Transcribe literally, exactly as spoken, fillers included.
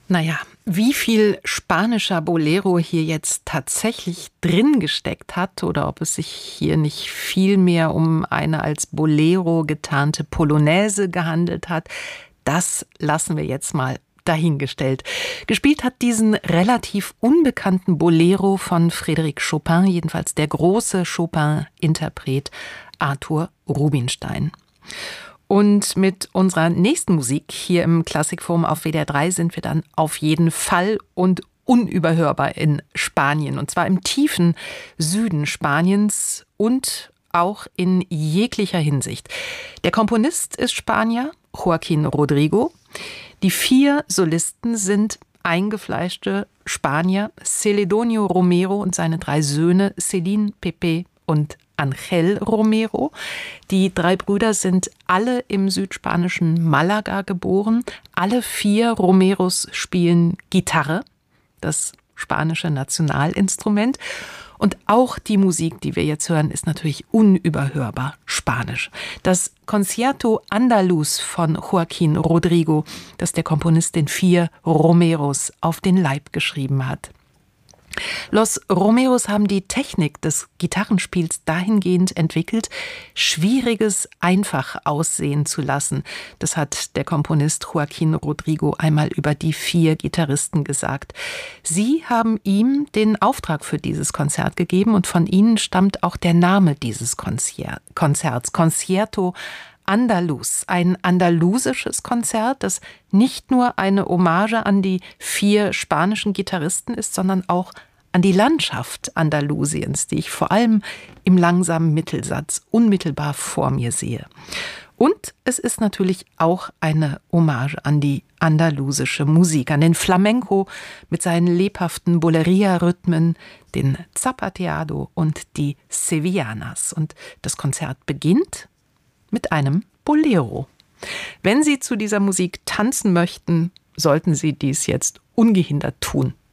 Naja, wie viel spanischer Bolero hier jetzt tatsächlich drin gesteckt hat oder ob es sich hier nicht vielmehr um eine als Bolero getarnte Polonaise gehandelt hat, das lassen wir jetzt mal dahingestellt. Gespielt hat diesen relativ unbekannten Bolero von Frédéric Chopin, jedenfalls der große Chopin-Interpret Arthur Rubinstein. Und mit unserer nächsten Musik hier im Klassikforum auf W D R drei sind wir dann auf jeden Fall und unüberhörbar in Spanien. Und zwar im tiefen Süden Spaniens und auch in jeglicher Hinsicht. Der Komponist ist Spanier, Joaquín Rodrigo. Die vier Solisten sind eingefleischte Spanier, Celedonio Romero und seine drei Söhne, Celine, Pepe und Ángel Romero. Die drei Brüder sind alle im südspanischen Malaga geboren. Alle vier Romeros spielen Gitarre, das spanische Nationalinstrument. Und auch die Musik, die wir jetzt hören, ist natürlich unüberhörbar spanisch. Das Concierto Andaluz von Joaquín Rodrigo, das der Komponist den vier Romeros auf den Leib geschrieben hat. Los Romeros haben die Technik des Gitarrenspiels dahingehend entwickelt, Schwieriges einfach aussehen zu lassen. Das hat der Komponist Joaquín Rodrigo einmal über die vier Gitarristen gesagt. Sie haben ihm den Auftrag für dieses Konzert gegeben und von ihnen stammt auch der Name dieses Konzert, Konzerts, Concierto Andaluz, ein andalusisches Konzert, das nicht nur eine Hommage an die vier spanischen Gitarristen ist, sondern auch an die Landschaft Andalusiens, die ich vor allem im langsamen Mittelsatz unmittelbar vor mir sehe. Und es ist natürlich auch eine Hommage an die andalusische Musik, an den Flamenco mit seinen lebhaften Boleria-Rhythmen, den Zapateado und die Sevillanas. Und das Konzert beginnt mit einem Bolero. Wenn Sie zu dieser Musik tanzen möchten, sollten Sie dies jetzt ungehindert tun.